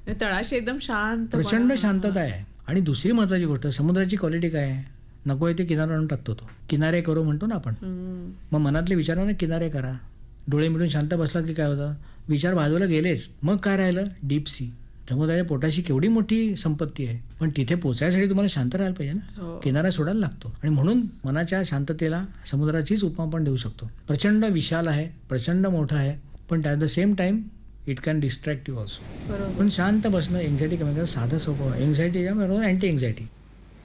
तळाशी एकदम शांत, प्रचंड शांतता आहे. आणि दुसरी महत्वाची गोष्ट, समुद्राची क्वालिटी काय आहे, नको आहे ते किनारा आणून टाकतो तो. किनारे करो म्हणतो ना आपण. मग मनातले विचारांना किनारे करा. डोळे मिळून शांत बसलात की काय होतं, विचार बाजूला गेलेच. मग काय राहिलं, डीप सी. समुद्राच्या पोटाशी केवढी मोठी संपत्ती आहे, पण तिथे पोचायसाठी तुम्हाला शांत राहायला पाहिजे ना. किनारा सोडायला लागतो. आणि म्हणून मनाच्या शांततेला समुद्राचीच उपमा आपण देऊ शकतो. प्रचंड विशाल आहे, प्रचंड मोठं आहे, पण at the same time it can distract you also. पण शांत बसणं एन्झायटी कमी करणं साधं सोपं. Anxiety anti anxiety